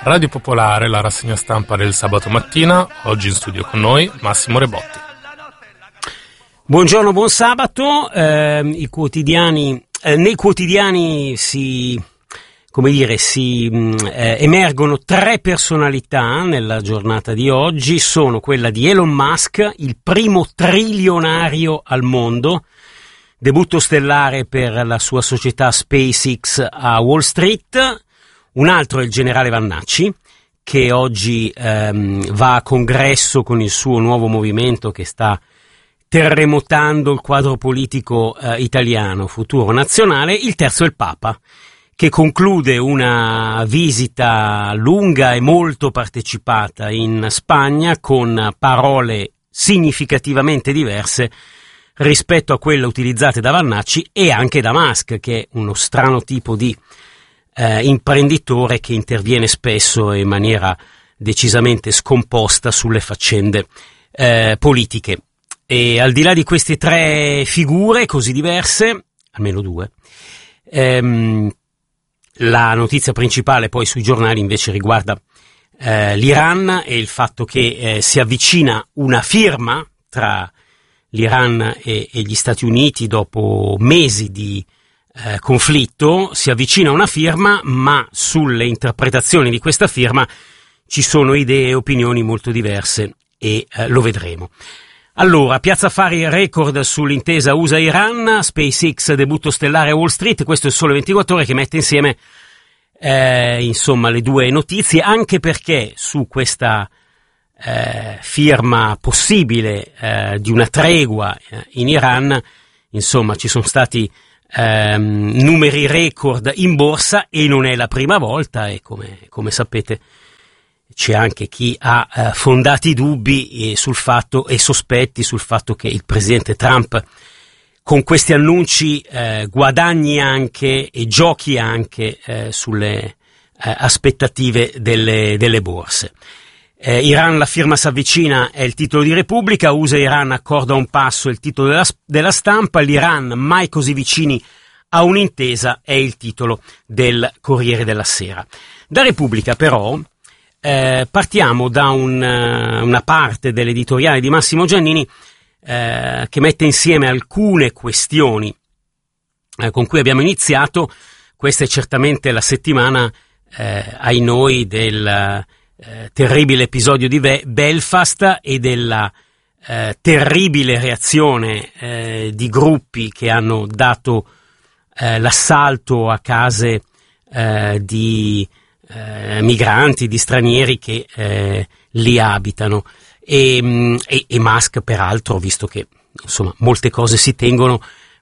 Radio Popolare, la rassegna stampa del sabato mattina, oggi in studio con noi Massimo Rebotti. Buongiorno, buon sabato. Nei quotidiani emergono tre personalità nella giornata di oggi. Sono quella di Elon Musk, il primo trilionario al mondo, debutto stellare per la sua società SpaceX a Wall Street. Un altro è il generale Vannacci, che oggi va a congresso con il suo nuovo movimento che sta terremotando il quadro politico italiano, Futuro Nazionale. Il terzo è il Papa, che conclude una visita lunga e molto partecipata in Spagna con parole significativamente diverse rispetto a quelle utilizzate da Vannacci e anche da Musk, che è uno strano tipo di imprenditore che interviene spesso in maniera decisamente scomposta sulle faccende politiche. E al di là di queste tre figure così diverse, almeno due, la notizia principale poi sui giornali invece riguarda l'Iran e il fatto che si avvicina una firma tra l'Iran e gli Stati Uniti dopo mesi di conflitto. Si avvicina una firma, ma sulle interpretazioni di questa firma ci sono idee e opinioni molto diverse e lo vedremo. Allora, Piazza Affari record sull'intesa USA-Iran, SpaceX debutto stellare a Wall Street. Questo è il Sole 24 Ore che mette insieme le due notizie, anche perché su questa firma possibile di una tregua in Iran, ci sono stati numeri record in borsa e non è la prima volta, e come sapete c'è anche chi ha fondati dubbi sul fatto e sospetti sul fatto che il presidente Trump con questi annunci guadagni anche e giochi anche sulle aspettative delle borse. Iran, la firma si avvicina, è il titolo di Repubblica. USA e Iran, accordo a un passo, è il titolo della Stampa. L'Iran mai così vicini a un'intesa è il titolo del Corriere della Sera. Da Repubblica però partiamo da una parte dell'editoriale di Massimo Giannini che mette insieme alcune questioni con cui abbiamo iniziato. Questa è certamente la settimana ai noi del terribile episodio di Belfast e della terribile reazione di gruppi che hanno dato l'assalto a case di migranti, di stranieri che lì abitano, e Musk peraltro, visto che molte cose si tengono,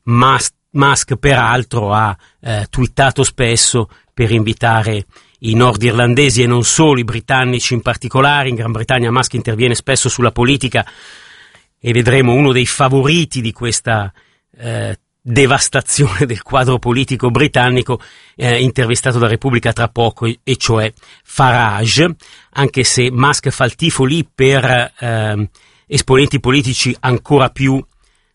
Musk peraltro ha twittato spesso per invitare i nordirlandesi e non solo, i britannici in particolare. In Gran Bretagna Musk interviene spesso sulla politica e vedremo uno dei favoriti di questa devastazione del quadro politico britannico intervistato da Repubblica tra poco, e cioè Farage, anche se Musk fa il tifo lì per esponenti politici ancora più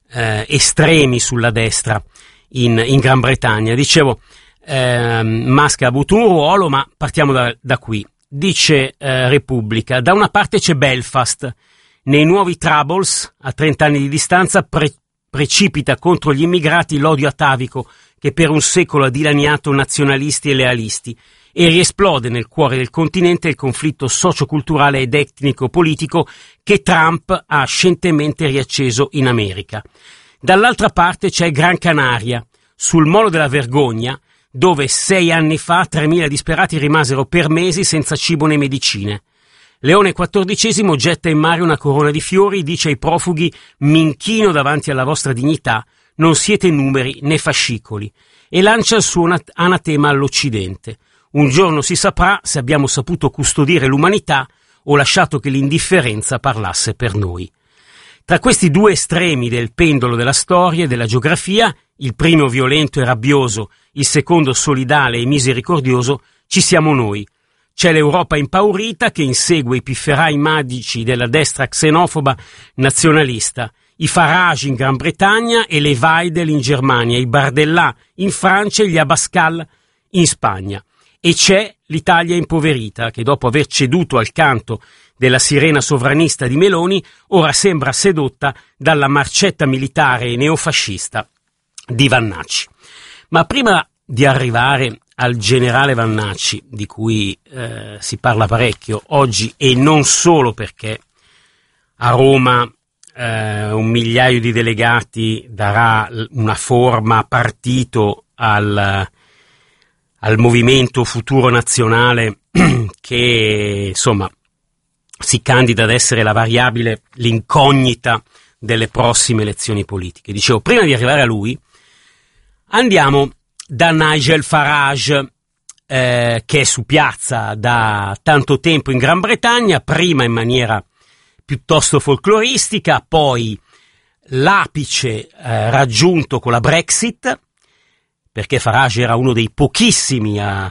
estremi sulla destra in Gran Bretagna. Dicevo, Musk ha avuto un ruolo, ma partiamo da qui. Dice Repubblica: da una parte c'è Belfast, nei nuovi Troubles, a 30 anni di distanza, precipita contro gli immigrati l'odio atavico che per un secolo ha dilaniato nazionalisti e lealisti, e riesplode nel cuore del continente il conflitto socioculturale ed etnico-politico che Trump ha scientemente riacceso in America. Dall'altra parte c'è Gran Canaria, sul molo della vergogna, dove 6 anni fa 3.000 disperati rimasero per mesi senza cibo né medicine. Leone XIV getta in mare una corona di fiori, dice ai profughi: mi inchino davanti alla vostra dignità, non siete numeri né fascicoli, e lancia il suo anatema all'Occidente. Un giorno si saprà se abbiamo saputo custodire l'umanità o lasciato che l'indifferenza parlasse per noi. Tra questi due estremi del pendolo della storia e della geografia, il primo violento e rabbioso, il secondo solidale e misericordioso, ci siamo noi. C'è l'Europa impaurita che insegue i pifferai magici della destra xenofoba nazionalista, i Farage in Gran Bretagna e le Weidel in Germania, i Bardella in Francia e gli Abascal in Spagna. E c'è l'Italia impoverita, che dopo aver ceduto al canto della sirena sovranista di Meloni, ora sembra sedotta dalla marcetta militare neofascista di Vannacci. Ma prima di arrivare al generale Vannacci, di cui si parla parecchio oggi, e non solo perché a Roma 1 migliaio di delegati darà una forma partito al Movimento Futuro Nazionale che insomma si candida ad essere la variabile, l'incognita delle prossime elezioni politiche. Dicevo, prima di arrivare a lui andiamo da Nigel Farage, che è su piazza da tanto tempo in Gran Bretagna, prima in maniera piuttosto folcloristica, poi l'apice raggiunto con la Brexit, perché Farage era uno dei pochissimi a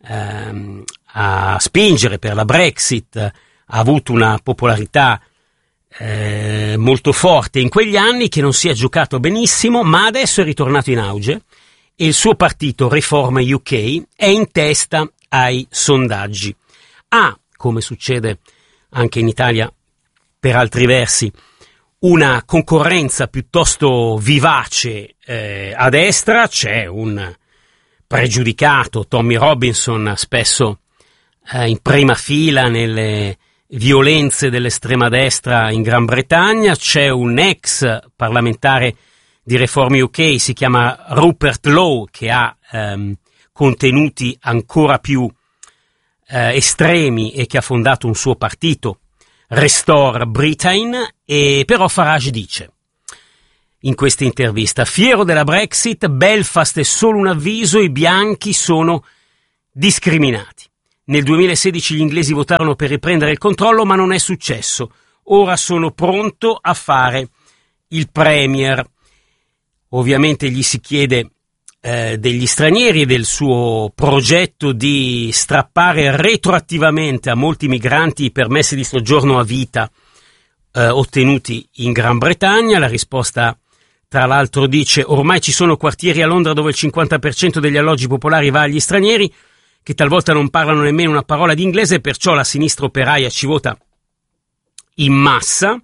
spingere per la Brexit, ha avuto una popolarità molto forte in quegli anni, che non si è giocato benissimo, ma adesso è ritornato in auge e il suo partito Reform UK è in testa ai sondaggi. Ha, come succede anche in Italia per altri versi, una concorrenza piuttosto vivace a destra. C'è un pregiudicato, Tommy Robinson, spesso in prima fila nelle violenze dell'estrema destra in Gran Bretagna. C'è un ex parlamentare di Reform UK, si chiama Rupert Lowe, che ha contenuti ancora più estremi e che ha fondato un suo partito, Restore Britain. E però Farage dice in questa intervista: fiero della Brexit, Belfast è solo un avviso, i bianchi sono discriminati. Nel 2016 gli inglesi votarono per riprendere il controllo, ma non è successo. Ora sono pronto a fare il premier. Ovviamente gli si chiede degli stranieri e del suo progetto di strappare retroattivamente a molti migranti i permessi di soggiorno a vita ottenuti in Gran Bretagna. La risposta, tra l'altro, dice: ormai ci sono quartieri a Londra dove il 50% degli alloggi popolari va agli stranieri, che talvolta non parlano nemmeno una parola di inglese, perciò la sinistra operaia ci vota in massa.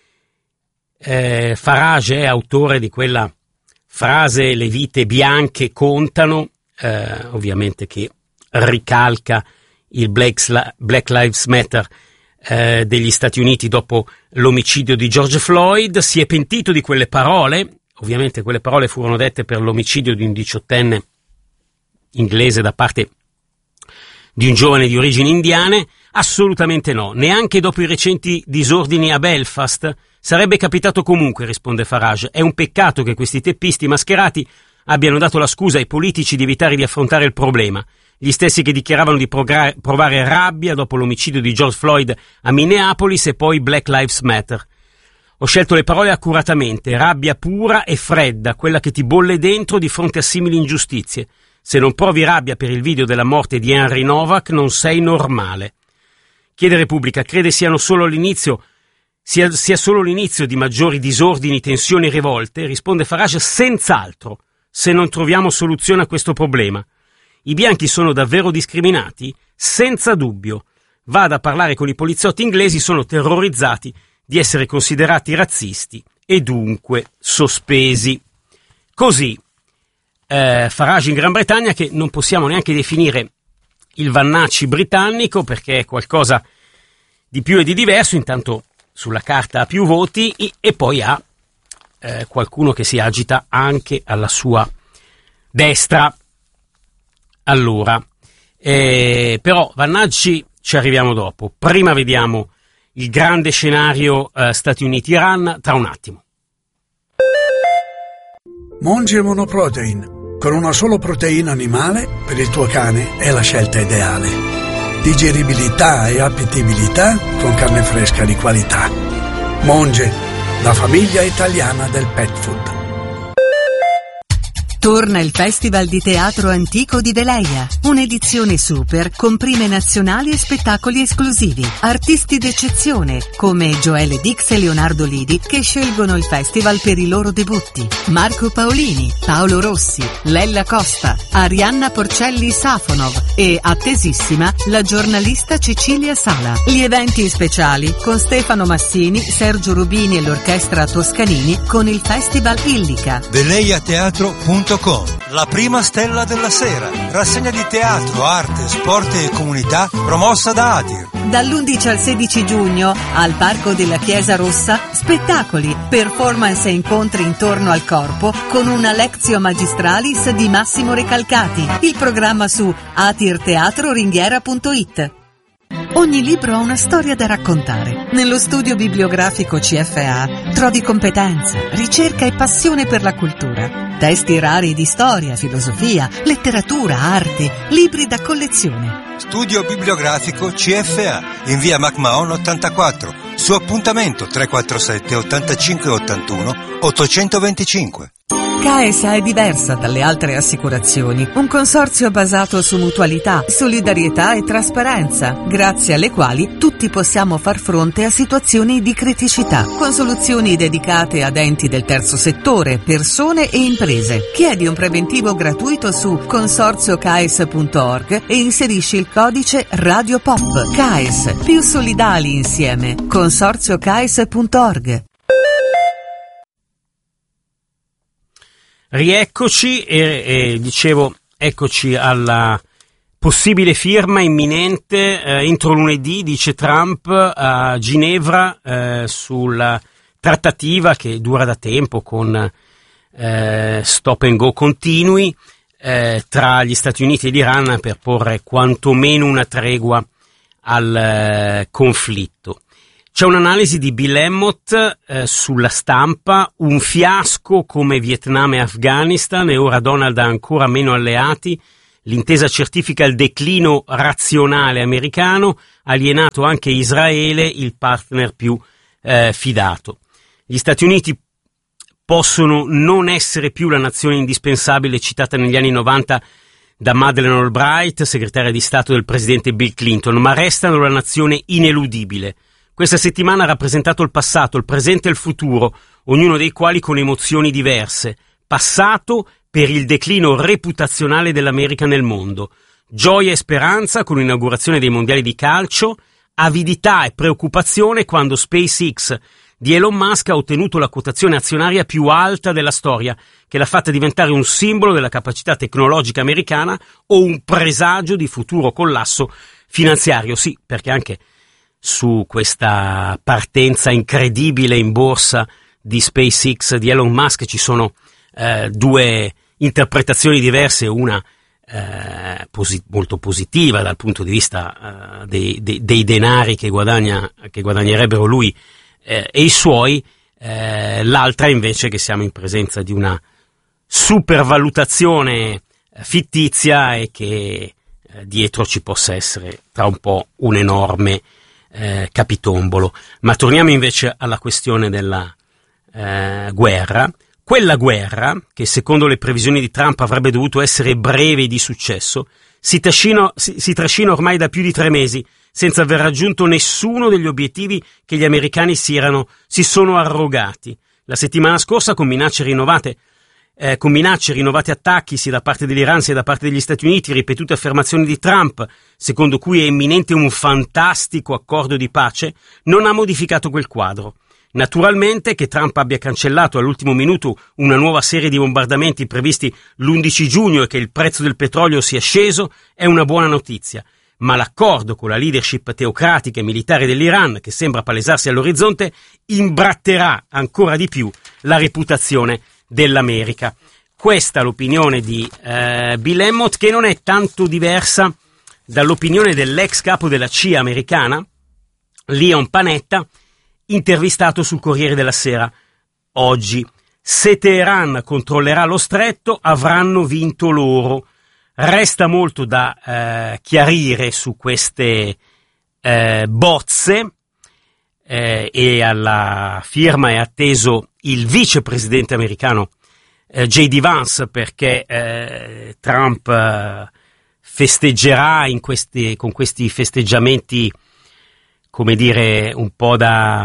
Farage è autore di quella frase "le vite bianche contano", ovviamente che ricalca il Black Lives Matter degli Stati Uniti dopo l'omicidio di George Floyd. Si è pentito di quelle parole. Ovviamente quelle parole furono dette per l'omicidio di un 18enne inglese da parte di un giovane di origini indiane. Assolutamente no, neanche dopo i recenti disordini a Belfast. Sarebbe capitato comunque, risponde Farage. È un peccato che questi teppisti mascherati abbiano dato la scusa ai politici di evitare di affrontare il problema. Gli stessi che dichiaravano di provare rabbia dopo l'omicidio di George Floyd a Minneapolis e poi Black Lives Matter. Ho scelto le parole accuratamente: rabbia pura e fredda, quella che ti bolle dentro di fronte a simili ingiustizie. Se non provi rabbia per il video della morte di Henry Novak, non sei normale. Chiede Repubblica: crede sia solo l'inizio di maggiori disordini, tensioni e rivolte? Risponde Farage: senz'altro, se non troviamo soluzione a questo problema. I bianchi sono davvero discriminati? Senza dubbio. Vada a parlare con i poliziotti inglesi, sono terrorizzati di essere considerati razzisti e dunque sospesi. Così Farage in Gran Bretagna, che non possiamo neanche definire il Vannacci britannico, perché è qualcosa di più e di diverso. Intanto sulla carta ha più voti e poi ha qualcuno che si agita anche alla sua destra. Allora, però Vannacci ci arriviamo dopo. Prima vediamo il grande scenario Stati Uniti-Iran tra un attimo. Monge Monoprotein. Con una solo proteina animale, per il tuo cane è la scelta ideale. Digeribilità e appetibilità con carne fresca di qualità. Monge, la famiglia italiana del pet food. Torna il Festival di Teatro Antico di Veleia, un'edizione super con prime nazionali e spettacoli esclusivi. Artisti d'eccezione come Joelle Dix e Leonardo Lidi che scelgono il festival per i loro debutti. Marco Paolini, Paolo Rossi, Lella Costa, Arianna Porcelli Safonov e, attesissima, la giornalista Cecilia Sala. Gli eventi speciali con Stefano Massini, Sergio Rubini e l'orchestra Toscanini con il Festival Illica. VeleiaTeatro.com, la prima stella della sera, rassegna di teatro, arte, sport e comunità promossa da Atir. Dall'11 al 16 giugno al Parco della Chiesa Rossa, spettacoli, performance e incontri intorno al corpo con una Lectio Magistralis di Massimo Recalcati. Il programma su atirteatroringhiera.it. Ogni libro ha una storia da raccontare. Nello studio bibliografico CFA trovi competenza, ricerca e passione per la cultura. Testi rari di storia, filosofia, letteratura, arte, libri da collezione. Studio bibliografico CFA in via MacMahon 84. Su appuntamento 347 85 81 825. CAESA è diversa dalle altre assicurazioni, un consorzio basato su mutualità, solidarietà e trasparenza, grazie alle quali tutti possiamo far fronte a situazioni di criticità, con soluzioni dedicate ad enti del terzo settore, persone e imprese. Chiedi un preventivo gratuito su consorziocaes.org e inserisci il codice RadioPop. CAES, più solidali insieme. Consorziocaes.org. Rieccoci e dicevo, eccoci alla possibile firma imminente entro lunedì, dice Trump, a Ginevra sulla trattativa che dura da tempo con stop and go continui tra gli Stati Uniti e l'Iran per porre quantomeno una tregua al conflitto. C'è un'analisi di Bill Emmott sulla Stampa, un fiasco come Vietnam e Afghanistan e ora Donald ha ancora meno alleati, l'intesa certifica il declino razionale americano, alienato anche Israele, il partner più fidato. Gli Stati Uniti possono non essere più la nazione indispensabile citata negli anni 90 da Madeleine Albright, segretaria di Stato del presidente Bill Clinton, ma restano la nazione ineludibile. Questa settimana ha rappresentato il passato, il presente e il futuro, ognuno dei quali con emozioni diverse. Passato per il declino reputazionale dell'America nel mondo, gioia e speranza con l'inaugurazione dei mondiali di calcio, avidità e preoccupazione quando SpaceX di Elon Musk ha ottenuto la quotazione azionaria più alta della storia, che l'ha fatta diventare un simbolo della capacità tecnologica americana o un presagio di futuro collasso finanziario. Sì, perché anche su questa partenza incredibile in borsa di SpaceX di Elon Musk ci sono due interpretazioni diverse, una molto positiva dal punto di vista dei denari che guadagnerebbero lui e i suoi, l'altra invece che siamo in presenza di una supervalutazione fittizia e che dietro ci possa essere tra un po' un enorme capitombolo. Ma torniamo invece alla questione della guerra. Quella guerra, che secondo le previsioni di Trump avrebbe dovuto essere breve e di successo, si trascina ormai da più di 3 mesi, senza aver raggiunto nessuno degli obiettivi che gli americani si sono arrogati. La settimana scorsa, con minacce rinnovati attacchi sia da parte dell'Iran sia da parte degli Stati Uniti, ripetute affermazioni di Trump, secondo cui è imminente un fantastico accordo di pace, non ha modificato quel quadro. Naturalmente che Trump abbia cancellato all'ultimo minuto una nuova serie di bombardamenti previsti l'11 giugno e che il prezzo del petrolio sia sceso è una buona notizia, ma l'accordo con la leadership teocratica e militare dell'Iran, che sembra palesarsi all'orizzonte, imbratterà ancora di più la reputazione dell'America. Questa è l'opinione di Bill Emmott, che non è tanto diversa dall'opinione dell'ex capo della CIA americana, Leon Panetta, intervistato sul Corriere della Sera oggi. Se Teheran controllerà lo stretto, avranno vinto loro. Resta molto da chiarire su queste bozze e alla firma è atteso il vicepresidente americano J.D. Vance, perché Trump festeggerà con questi festeggiamenti, come dire, un po' da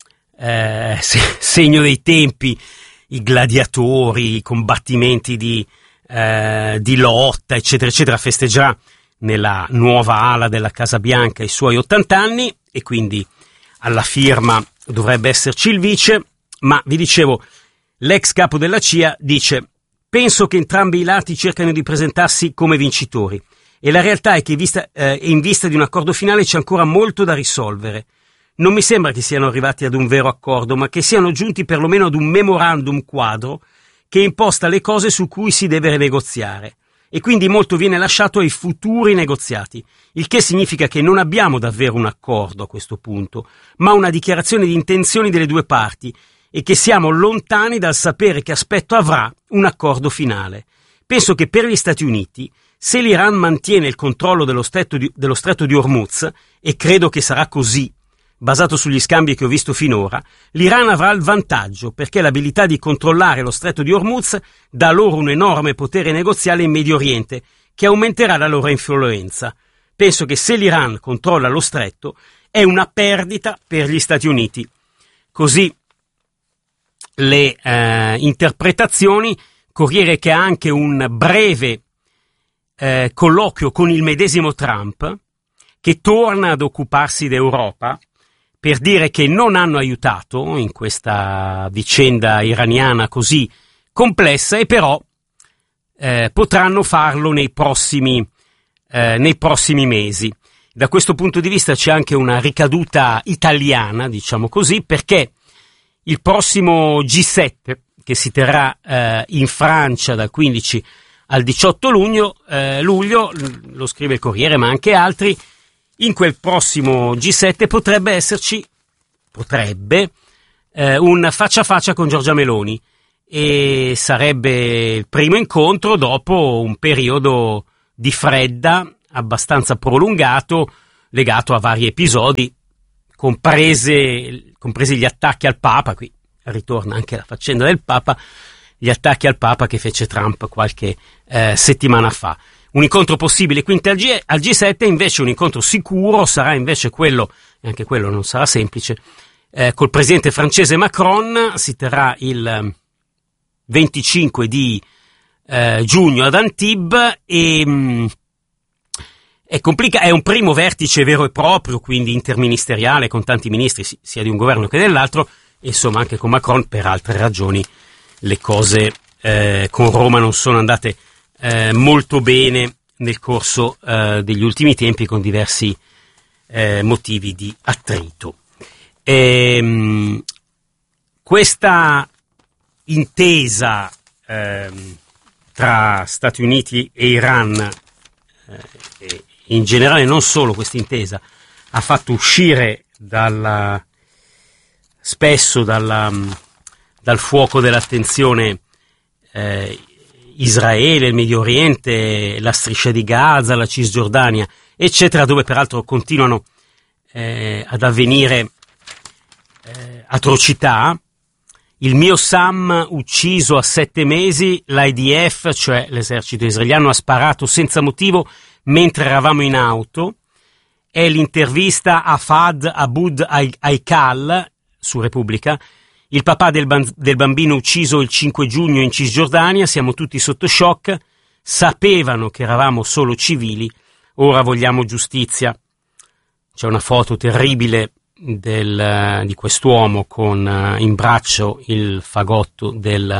segno dei tempi, i gladiatori, i combattimenti di lotta, eccetera, eccetera. Festeggerà nella nuova ala della Casa Bianca i suoi 80 anni e quindi alla firma dovrebbe esserci il vice, ma vi dicevo, l'ex capo della CIA dice: penso che entrambi i lati cercano di presentarsi come vincitori e la realtà è che in vista di un accordo finale c'è ancora molto da risolvere. Non mi sembra che siano arrivati ad un vero accordo, ma che siano giunti perlomeno ad un memorandum quadro che imposta le cose su cui si deve negoziare. E quindi molto viene lasciato ai futuri negoziati, il che significa che non abbiamo davvero un accordo a questo punto, ma una dichiarazione di intenzioni delle due parti e che siamo lontani dal sapere che aspetto avrà un accordo finale. Penso che per gli Stati Uniti, se l'Iran mantiene il controllo dello stretto di Hormuz, e credo che sarà così, basato sugli scambi che ho visto finora, l'Iran avrà il vantaggio perché l'abilità di controllare lo stretto di Hormuz dà loro un enorme potere negoziale in Medio Oriente che aumenterà la loro influenza. Penso che se l'Iran controlla lo stretto è una perdita per gli Stati Uniti. Così le interpretazioni. Corriere che ha anche un breve colloquio con il medesimo Trump, che torna ad occuparsi d'Europa per dire che non hanno aiutato in questa vicenda iraniana così complessa e però potranno farlo nei prossimi mesi. Da questo punto di vista c'è anche una ricaduta italiana, diciamo così, perché il prossimo G7, che si terrà in Francia dal 15 al 18 luglio, lo scrive il Corriere ma anche altri, in quel prossimo G7 potrebbe esserci un faccia a faccia con Giorgia Meloni e sarebbe il primo incontro dopo un periodo di fredda abbastanza prolungato legato a vari episodi, compresi gli attacchi al Papa. Qui ritorna anche la faccenda del Papa, gli attacchi al Papa che fece Trump qualche settimana fa. Un incontro possibile quindi al G7, invece un incontro sicuro sarà invece quello, e anche quello non sarà semplice, col presidente francese Macron. Si terrà il 25 di giugno ad Antibes e è un primo vertice vero e proprio, quindi interministeriale, con tanti ministri sia di un governo che dell'altro. Insomma, anche con Macron, per altre ragioni, le cose con Roma non sono andate molto bene nel corso degli ultimi tempi, con diversi motivi di attrito. Questa intesa tra Stati Uniti e Iran, e in generale non solo questa intesa, ha fatto uscire spesso dal fuoco dell'attenzione Israele, il Medio Oriente, la striscia di Gaza, la Cisgiordania, eccetera, dove peraltro continuano ad avvenire atrocità. Il mio Sam ucciso a 7 mesi, l'IDF, cioè l'esercito israeliano, ha sparato senza motivo mentre eravamo in auto. È l'intervista a Fahd Aboud Haikal su Repubblica. Il papà del bambino ucciso il 5 giugno in Cisgiordania, siamo tutti sotto shock, sapevano che eravamo solo civili, ora vogliamo giustizia. C'è una foto terribile di quest'uomo con in braccio il fagotto del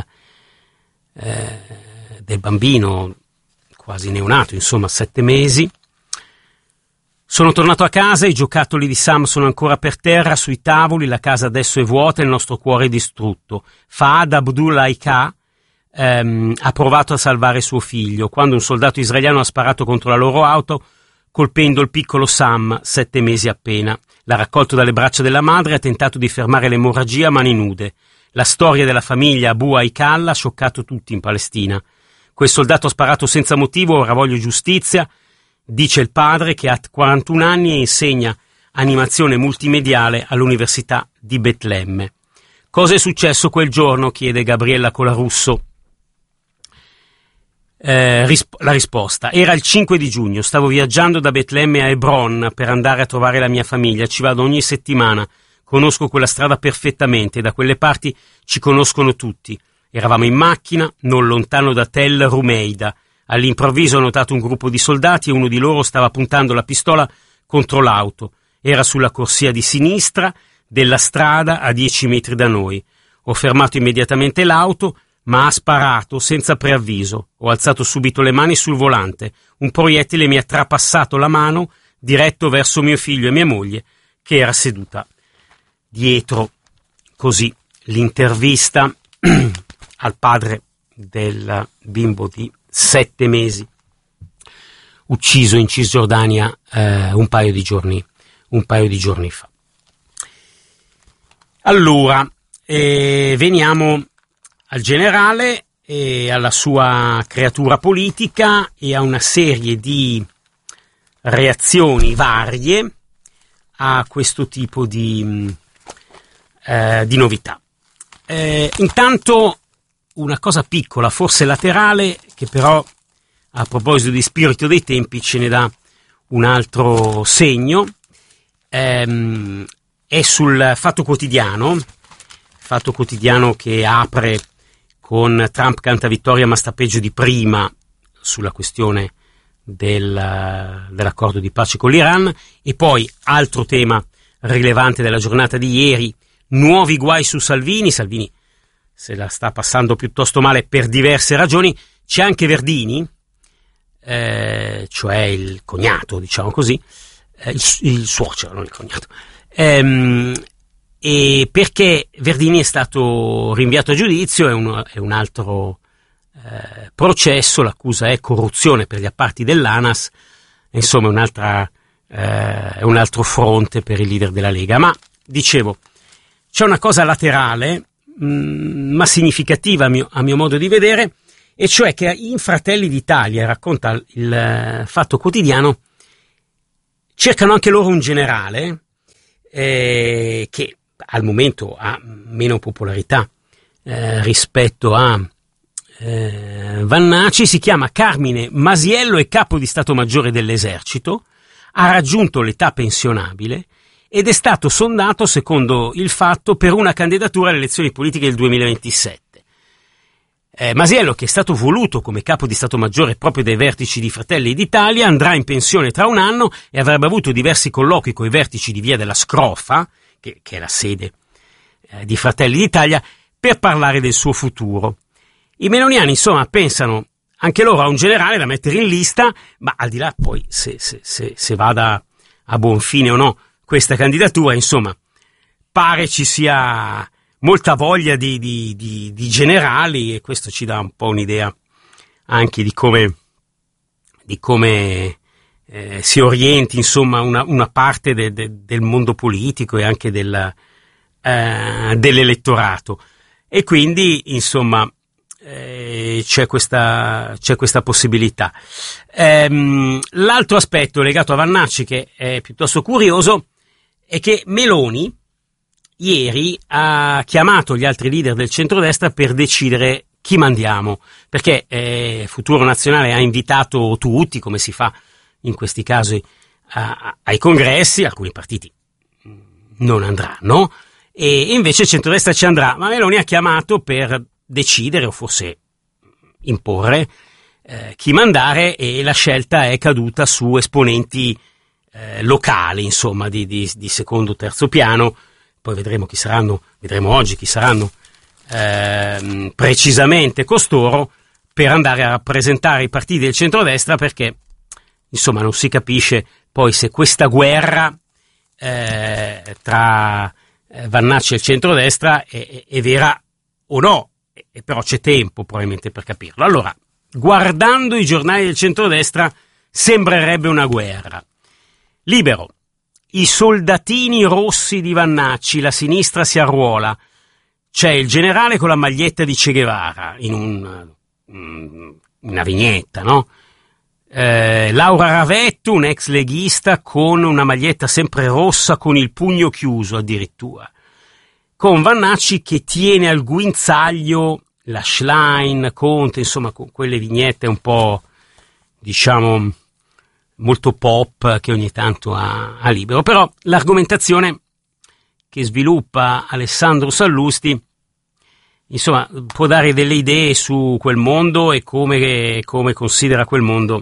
bambino quasi neonato, insomma 7 mesi. Sono tornato a casa, i giocattoli di Sam sono ancora per terra sui tavoli, la casa adesso è vuota e il nostro cuore è distrutto. Fahd Abdul Haika ha provato a salvare suo figlio quando un soldato israeliano ha sparato contro la loro auto, colpendo il piccolo Sam, 7 mesi appena. L'ha raccolto dalle braccia della madre e ha tentato di fermare l'emorragia a mani nude. La storia della famiglia Abu Haikal ha scioccato tutti in Palestina. Quel soldato ha sparato senza motivo, ora voglio giustizia, dice il padre, che ha 41 anni e insegna animazione multimediale all'Università di Betlemme. Cosa è successo quel giorno? Chiede Gabriella Colarusso. La risposta: era il 5 di giugno, stavo viaggiando da Betlemme a Hebron per andare a trovare la mia famiglia, ci vado ogni settimana, conosco quella strada perfettamente, da quelle parti ci conoscono tutti. Eravamo in macchina, non lontano da Tel Rumeida. All'improvviso ho notato un gruppo di soldati e uno di loro stava puntando la pistola contro l'auto. Era sulla corsia di sinistra della strada a 10 metri da noi. Ho fermato immediatamente l'auto, ma ha sparato senza preavviso. Ho alzato subito le mani sul volante. Un proiettile mi ha trapassato la mano diretto verso mio figlio e mia moglie, che era seduta dietro. Così l'intervista al padre del bimbo di 7 mesi ucciso in Cisgiordania un paio di giorni fa. Allora, veniamo al generale e alla sua creatura politica e a una serie di reazioni varie a questo tipo di novità. Intanto una cosa piccola, forse laterale, che però a proposito di spirito dei tempi ce ne dà un altro segno, è sul Fatto Quotidiano che apre con Trump canta vittoria ma sta peggio di prima sulla questione dell'accordo di pace con l'Iran, e poi altro tema rilevante della giornata di ieri, nuovi guai su Salvini se la sta passando piuttosto male per diverse ragioni. C'è anche Verdini, cioè il cognato, diciamo così, il suocero, non il cognato, e perché Verdini è stato rinviato a giudizio, è un altro processo, l'accusa è corruzione per gli appalti dell'ANAS, insomma è un altro fronte per il leader della Lega. Ma dicevo, c'è una cosa laterale ma significativa a mio modo di vedere, e cioè che in Fratelli d'Italia, racconta il Fatto Quotidiano, cercano anche loro un generale che al momento ha meno popolarità rispetto a Vannaci. Si chiama Carmine Masiello, è capo di Stato Maggiore dell'Esercito, ha raggiunto l'età pensionabile ed è stato sondato, secondo il Fatto, per una candidatura alle elezioni politiche del 2027. Masiello, che è stato voluto come capo di Stato Maggiore proprio dai vertici di Fratelli d'Italia, andrà in pensione tra un anno e avrebbe avuto diversi colloqui con i vertici di Via della Scrofa, che è la sede di Fratelli d'Italia, per parlare del suo futuro. I meloniani, insomma, pensano anche loro a un generale da mettere in lista, ma al di là poi se vada a buon fine o no questa candidatura, insomma, pare ci sia molta voglia di generali, e questo ci dà un po' un'idea anche di come si orienti, insomma, una parte del mondo politico e anche dell'elettorato. E quindi, insomma, c'è questa possibilità. L'altro aspetto legato a Vannaci, che è piuttosto curioso, è che Meloni ieri ha chiamato gli altri leader del centrodestra per decidere chi mandiamo, perché Futuro Nazionale ha invitato tutti, come si fa in questi casi, ai congressi. Alcuni partiti non andranno e invece il centrodestra ci andrà, ma Meloni ha chiamato per decidere, o forse imporre, chi mandare, e la scelta è caduta su esponenti locali, insomma, di secondo o terzo piano. Poi vedremo chi saranno, vedremo oggi chi saranno precisamente costoro, per andare a rappresentare i partiti del centrodestra, perché insomma non si capisce poi se questa guerra tra Vannaci e il centrodestra è vera o no, e però c'è tempo probabilmente per capirlo. Allora, guardando i giornali del centrodestra sembrerebbe una guerra. Libero: i soldatini rossi di Vannaci, la sinistra si arruola. C'è il generale con la maglietta di Che Guevara in una vignetta, no? Laura Ravetto, un ex leghista, con una maglietta sempre rossa con il pugno chiuso addirittura, con Vannaci che tiene al guinzaglio la Schlein, Conte, insomma, con quelle vignette un po', diciamo, molto pop che ogni tanto ha Libero. Però l'argomentazione che sviluppa Alessandro Sallusti, insomma, può dare delle idee su quel mondo e come considera quel mondo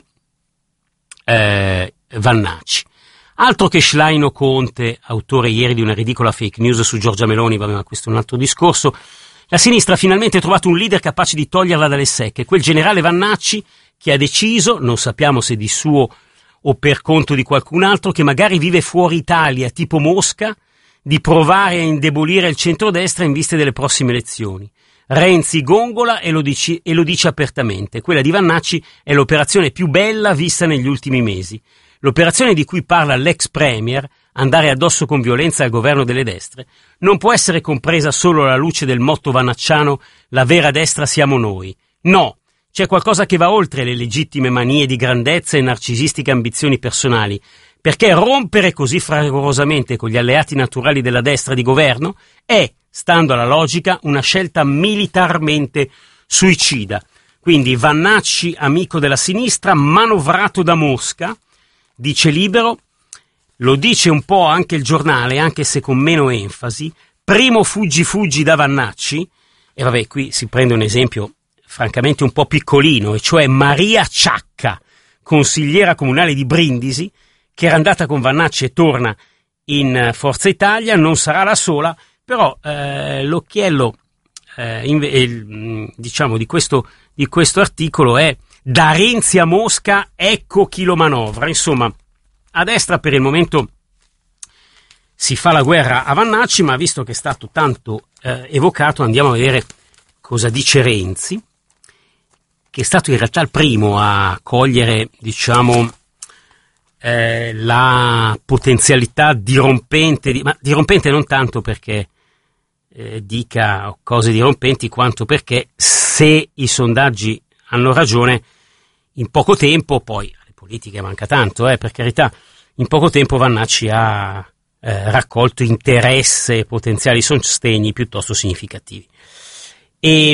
Vannacci. Altro che Schlein o Conte, autore ieri di una ridicola fake news su Giorgia Meloni, vabbè, ma questo è un altro discorso. La sinistra ha finalmente trovato un leader capace di toglierla dalle secche, quel generale Vannacci che ha deciso, non sappiamo se di suo o per conto di qualcun altro, che magari vive fuori Italia, tipo Mosca, di provare a indebolire il centrodestra in vista delle prossime elezioni. Renzi gongola e lo dice apertamente. Quella di Vannacci è l'operazione più bella vista negli ultimi mesi. L'operazione di cui parla l'ex premier, andare addosso con violenza al governo delle destre, non può essere compresa solo alla luce del motto vannacciano «La vera destra siamo noi». No, c'è qualcosa che va oltre le legittime manie di grandezza e narcisistiche ambizioni personali, perché rompere così fragorosamente con gli alleati naturali della destra di governo è, stando alla logica, una scelta militarmente suicida. Quindi Vannacci, amico della sinistra, manovrato da Mosca, dice Libero, lo dice un po' anche il giornale, anche se con meno enfasi, primo fuggi da Vannacci, e vabbè, qui si prende un esempio francamente un po' piccolino, e cioè Maria Ciacca, consigliera comunale di Brindisi, che era andata con Vannacci e torna in Forza Italia, non sarà la sola, però l'occhiello diciamo di questo articolo è: da Renzi a Mosca, ecco chi lo manovra. Insomma, a destra per il momento si fa la guerra a Vannacci, ma visto che è stato tanto evocato, andiamo a vedere cosa dice Renzi, che è stato in realtà il primo a cogliere, diciamo, la potenzialità dirompente, ma dirompente non tanto perché dica cose dirompenti, quanto perché, se i sondaggi hanno ragione, in poco tempo, poi alle politiche manca tanto, per carità, in poco tempo Vannacci ha raccolto interesse e potenziali sostegni piuttosto significativi. E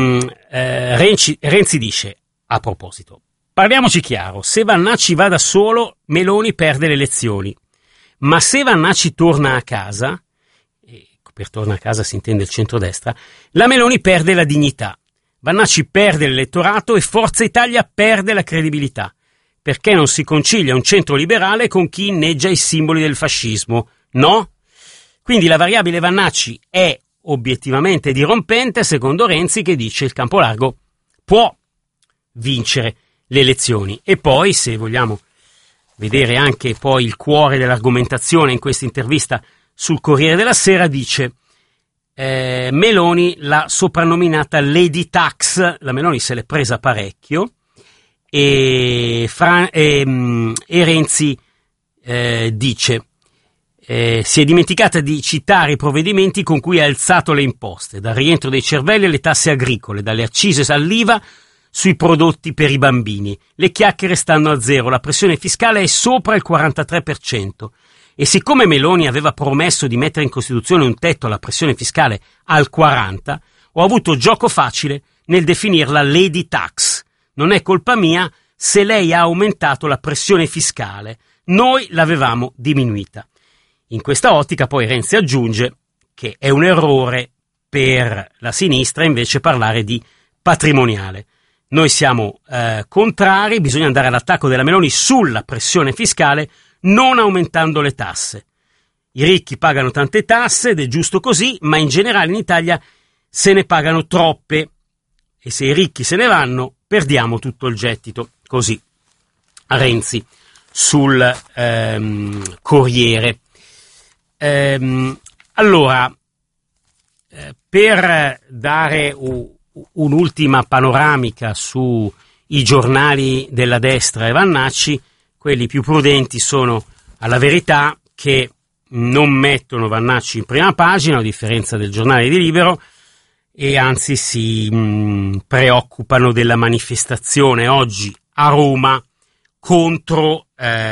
Renzi dice, a proposito, parliamoci chiaro, se Vannacci va da solo, Meloni perde le elezioni, ma se Vannacci torna a casa, e per torna a casa si intende il centrodestra, la Meloni perde la dignità. Vannacci perde l'elettorato e Forza Italia perde la credibilità, perché non si concilia un centro liberale con chi inneggia i simboli del fascismo, no? Quindi la variabile Vannacci è obiettivamente dirompente, secondo Renzi, che dice il campo largo può vincere le elezioni. E poi, se vogliamo vedere anche poi il cuore dell'argomentazione in questa intervista sul Corriere della Sera, dice Meloni l'ha soprannominata Lady Tax, la Meloni se l'è presa parecchio, e Renzi dice si è dimenticata di citare i provvedimenti con cui ha alzato le imposte, dal rientro dei cervelli alle tasse agricole, dalle accise all'IVA sui prodotti per i bambini. Le chiacchiere stanno a zero, la pressione fiscale è sopra il 43%. E siccome Meloni aveva promesso di mettere in Costituzione un tetto alla pressione fiscale al 40%, ho avuto gioco facile nel definirla Lady Tax. Non è colpa mia se lei ha aumentato la pressione fiscale, noi l'avevamo diminuita. In questa ottica poi Renzi aggiunge che è un errore per la sinistra invece parlare di patrimoniale. Noi siamo contrari, bisogna andare all'attacco della Meloni sulla pressione fiscale, non aumentando le tasse. I ricchi pagano tante tasse ed è giusto così, ma in generale in Italia se ne pagano troppe e se i ricchi se ne vanno perdiamo tutto il gettito. Così Renzi sul Corriere. Allora, per dare un'ultima panoramica sui giornali della destra e Vannacci, quelli più prudenti sono alla Verità, che non mettono Vannacci in prima pagina, a differenza del giornale di Libero, e anzi si preoccupano della manifestazione oggi a Roma contro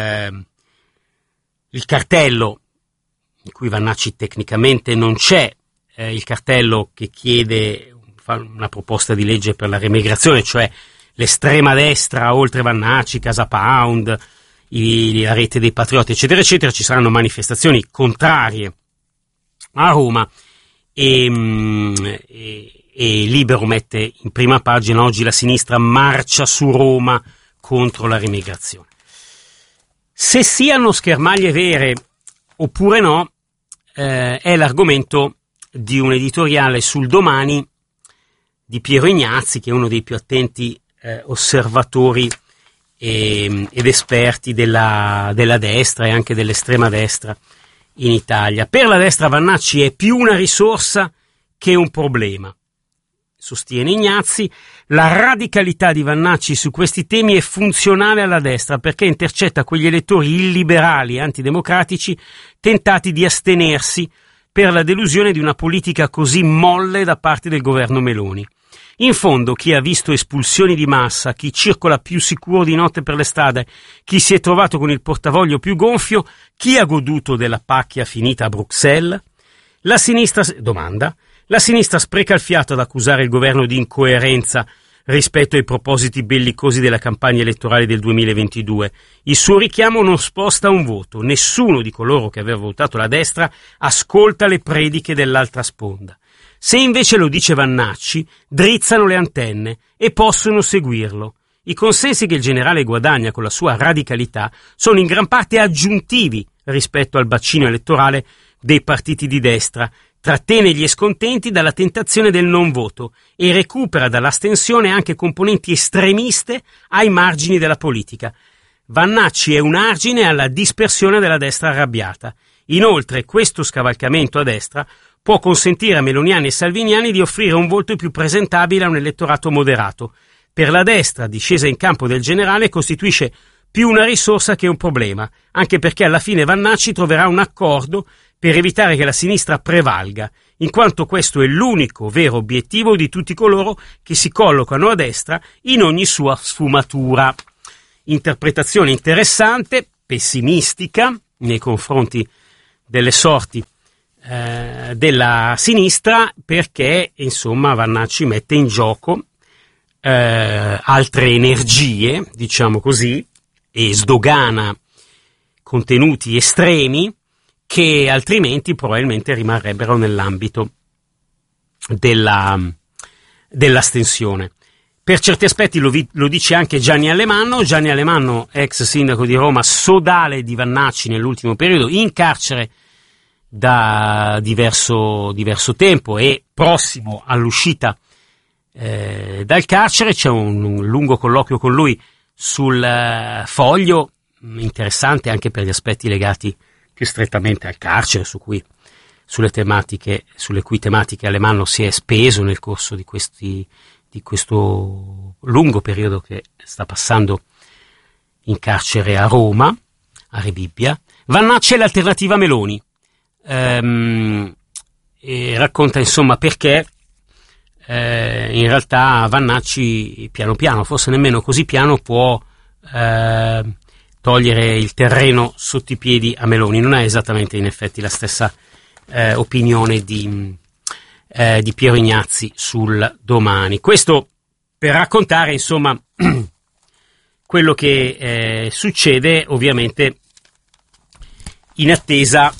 il cartello, in cui Vannacci tecnicamente non c'è, il cartello che chiede una proposta di legge per la remigrazione, cioè l'estrema destra, oltre Vannacci, Casa Pound, la rete dei patrioti, eccetera, eccetera. Ci saranno manifestazioni contrarie a Roma e Libero mette in prima pagina oggi: la sinistra marcia su Roma contro la remigrazione. Se siano schermaglie vere oppure no, è l'argomento di un editoriale sul Domani di Piero Ignazzi, che è uno dei più attenti osservatori ed esperti della destra e anche dell'estrema destra in Italia. Per la destra Vannacci è più una risorsa che un problema. Sostiene Ignazzi, la radicalità di Vannacci su questi temi è funzionale alla destra perché intercetta quegli elettori illiberali e antidemocratici tentati di astenersi per la delusione di una politica così molle da parte del governo Meloni. In fondo, chi ha visto espulsioni di massa, chi circola più sicuro di notte per le strade, chi si è trovato con il portavoglio più gonfio, chi ha goduto della pacchia finita a Bruxelles? La sinistra spreca il fiato ad accusare il governo di incoerenza rispetto ai propositi bellicosi della campagna elettorale del 2022. Il suo richiamo non sposta un voto. Nessuno di coloro che aveva votato la destra ascolta le prediche dell'altra sponda. Se invece lo dice Vannacci, drizzano le antenne e possono seguirlo. I consensi che il generale guadagna con la sua radicalità sono in gran parte aggiuntivi rispetto al bacino elettorale dei partiti di destra, trattiene gli scontenti dalla tentazione del non voto e recupera dall'astensione anche componenti estremiste ai margini della politica. Vannacci è un argine alla dispersione della destra arrabbiata. Inoltre, questo scavalcamento a destra può consentire a meloniani e salviniani di offrire un volto più presentabile a un elettorato moderato. Per la destra, discesa in campo del generale costituisce più una risorsa che un problema, anche perché alla fine Vannacci troverà un accordo per evitare che la sinistra prevalga, in quanto questo è l'unico vero obiettivo di tutti coloro che si collocano a destra in ogni sua sfumatura. Interpretazione interessante, pessimistica nei confronti delle sorti della sinistra, perché insomma Vannacci mette in gioco altre energie, diciamo così, e sdogana contenuti estremi che altrimenti probabilmente rimarrebbero nell'ambito dell'astensione. Per certi aspetti lo dice anche Gianni Alemanno, ex sindaco di Roma, sodale di Vannacci nell'ultimo periodo, in carcere da diverso tempo e prossimo all'uscita dal carcere. C'è un lungo colloquio con lui sul Foglio, interessante anche per gli aspetti legati più strettamente al carcere, sulle cui tematiche Alemanno si è speso nel corso di questo lungo periodo che sta passando in carcere a Roma, a Rebibbia. Vannacci è l'alternativa Meloni. E racconta insomma perché in realtà Vannacci piano piano, forse nemmeno così piano, può togliere il terreno sotto i piedi a Meloni. Non ha esattamente in effetti la stessa opinione di Piero Ignazzi sul Domani. Questo per raccontare insomma quello che succede, ovviamente in attesa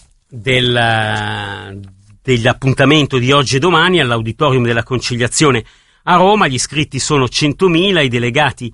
dell'appuntamento di oggi e domani all'Auditorium della Conciliazione a Roma. Gli iscritti sono 100.000, i delegati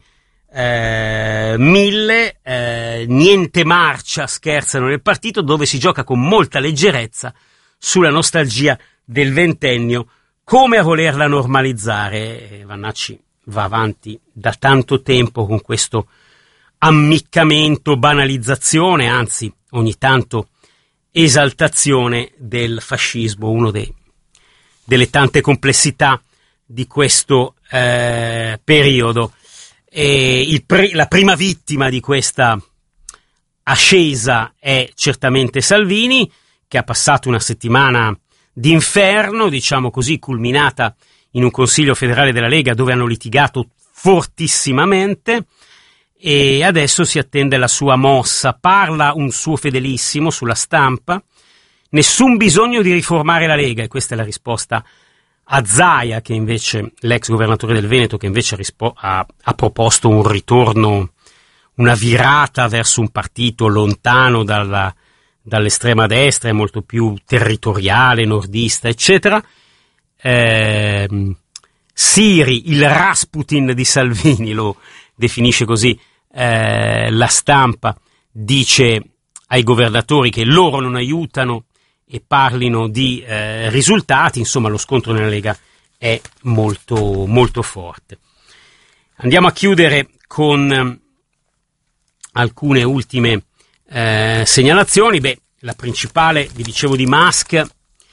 1.000, niente marcia, scherzano nel partito, dove si gioca con molta leggerezza sulla nostalgia del ventennio, come a volerla normalizzare. Vannacci va avanti da tanto tempo con questo ammiccamento, banalizzazione, anzi ogni tanto esaltazione del fascismo, uno delle tante complessità di questo periodo. La prima vittima di questa ascesa è certamente Salvini, che ha passato una settimana d'inferno, diciamo così, culminata in un Consiglio federale della Lega dove hanno litigato fortissimamente, e adesso si attende la sua mossa. Parla un suo fedelissimo sulla Stampa: nessun bisogno di riformare la Lega, e questa è la risposta a Zaia, che invece, l'ex governatore del Veneto, che invece ha proposto un ritorno, una virata verso un partito lontano dall'estrema destra e molto più territoriale, nordista, eccetera. Siri, il Rasputin di Salvini, lo definisce così La Stampa, dice ai governatori che loro non aiutano e parlino di risultati. Insomma, lo scontro nella Lega è molto, molto forte. Andiamo a chiudere con alcune ultime segnalazioni. La principale, vi dicevo, di Musk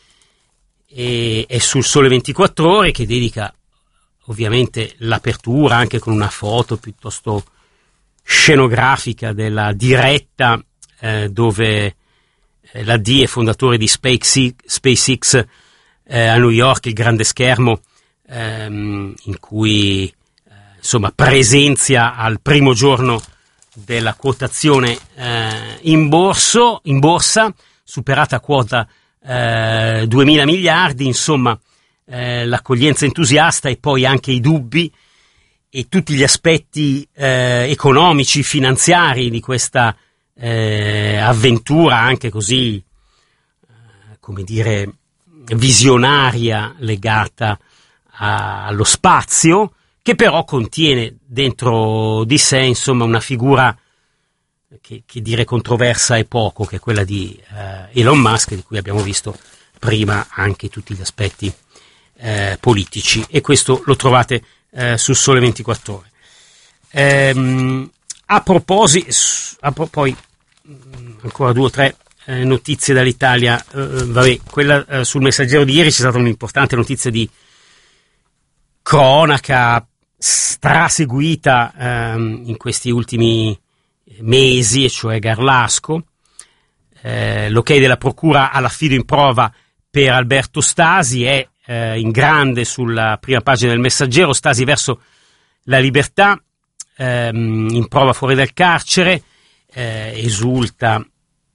è sul Sole 24 Ore, che dedica ovviamente l'apertura anche con una foto piuttosto scenografica della diretta dove la D è fondatore di SpaceX a New York, il grande schermo in cui insomma presenzia al primo giorno della quotazione in borsa, superata quota 2.000 miliardi, insomma l'accoglienza entusiasta e poi anche i dubbi e tutti gli aspetti economici, finanziari di questa avventura anche così, come dire, visionaria, legata allo spazio, che però contiene dentro di sé, insomma, una figura che dire controversa è poco, che è quella di Elon Musk, di cui abbiamo visto prima anche tutti gli aspetti politici, e questo lo trovate sul Sole 24 Ore. A proposito, poi ancora 2 o 3 notizie dall'Italia. Quella sul Messaggero di ieri c'è stata un'importante notizia di cronaca straseguita in questi ultimi mesi, e cioè Garlasco, l'ok della procura all'affido in prova per Alberto Stasi è in grande sulla prima pagina del Messaggero. Stasi verso la libertà, in prova fuori dal carcere, esultano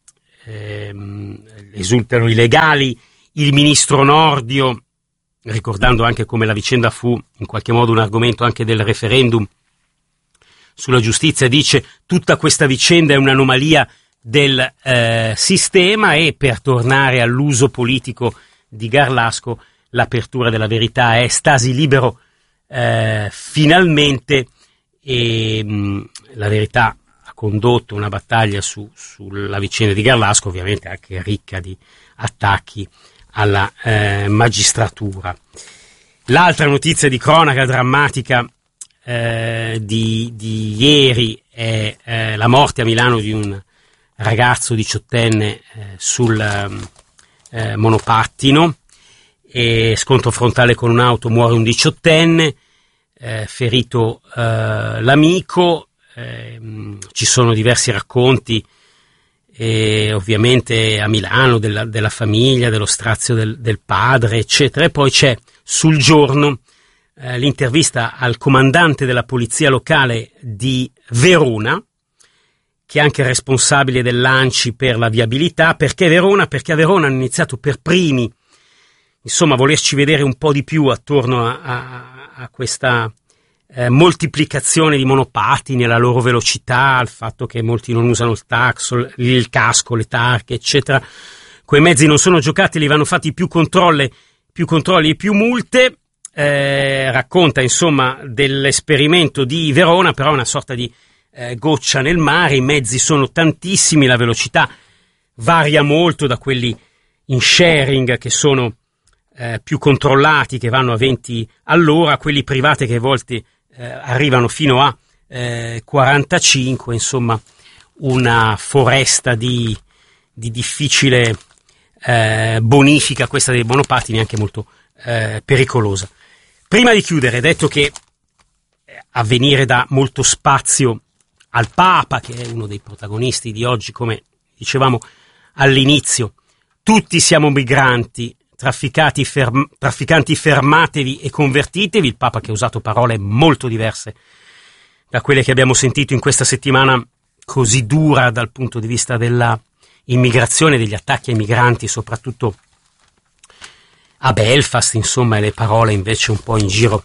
i legali, il ministro Nordio, ricordando anche come la vicenda fu in qualche modo un argomento anche del referendum sulla giustizia, dice tutta questa vicenda è un'anomalia del sistema, e per tornare all'uso politico di Garlasco l'apertura della Verità è Stasi libero finalmente, e la Verità ha condotto una battaglia sulla vicenda di Garlasco, ovviamente anche ricca di attacchi alla magistratura. L'altra notizia di cronaca drammatica di ieri è la morte a Milano di un ragazzo diciottenne sul monopattino, e scontro frontale con un'auto, muore un diciottenne, ferito l'amico. Ci sono diversi racconti ovviamente a Milano della famiglia, dello strazio del padre, eccetera, e poi c'è sul Giorno l'intervista al comandante della polizia locale di Verona, che è anche responsabile dell'ANCI per la viabilità. Perché Verona? Perché a Verona hanno iniziato per primi, insomma, a volerci vedere un po' di più attorno a questa moltiplicazione di monopattini, alla loro velocità, al fatto che molti non usano il casco, le tarche, eccetera. Quei mezzi non sono giocati, li vanno fatti più controlli e più multe. Racconta insomma dell'esperimento di Verona, però è una sorta di goccia nel mare. I mezzi sono tantissimi, la velocità varia molto da quelli in sharing, che sono più controllati, che vanno a 20 all'ora, quelli privati che a volte arrivano fino a 45, insomma una foresta di difficile bonifica, questa dei monopattini, anche molto pericolosa. Prima di chiudere, detto che Avvenire dà molto spazio al Papa, che è uno dei protagonisti di oggi, come dicevamo all'inizio, tutti siamo migranti, trafficanti, fermatevi e convertitevi. Il Papa, che ha usato parole molto diverse da quelle che abbiamo sentito in questa settimana così dura dal punto di vista della immigrazione, degli attacchi ai migranti, soprattutto a Belfast, insomma, le parole invece un po' in giro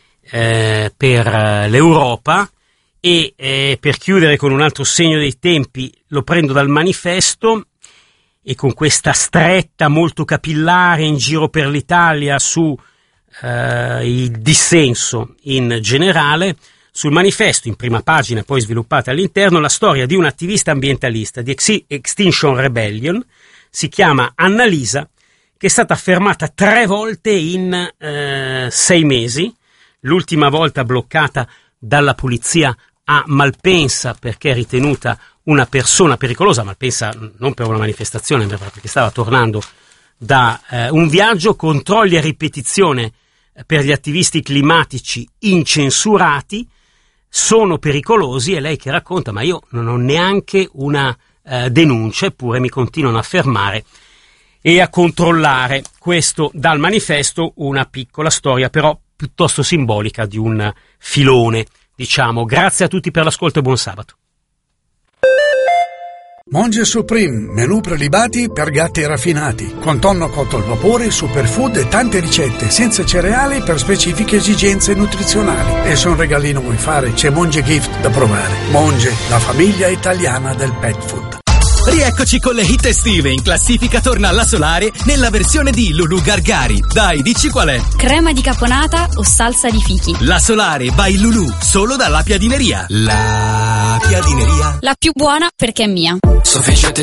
per l'Europa. E per chiudere con un altro segno dei tempi, lo prendo dal Manifesto, e con questa stretta molto capillare in giro per l'Italia su il dissenso in generale. Sul Manifesto, in prima pagina, poi sviluppata all'interno, la storia di un attivista ambientalista di Extinction Rebellion, si chiama Annalisa, che è stata fermata 3 volte in 6 mesi, l'ultima volta bloccata dalla polizia a Malpensa perché è ritenuta una persona pericolosa. Malpensa non per una manifestazione, ma perché stava tornando da un viaggio. Controlli a ripetizione per gli attivisti climatici incensurati, sono pericolosi, e lei che racconta: ma io non ho neanche una denuncia, eppure mi continuano a fermare e a controllare. Questo dal Manifesto, una piccola storia però piuttosto simbolica di un filone, diciamo. Grazie a tutti per l'ascolto e buon sabato. Monge Supreme, menù prelibati per gatti raffinati, con tonno cotto al vapore, superfood e tante ricette senza cereali per specifiche esigenze nutrizionali. E se un regalino vuoi fare, c'è Monge Gift da provare. Monge, la famiglia italiana del pet food. Rieccoci con le hit estive. In classifica torna La Solare nella versione di Lulu Gargari. Dai, dici qual è? Crema di caponata o salsa di fichi? La Solare by Lulu, solo dalla Piadineria. La Piadineria. La più buona perché è mia. Sufficiente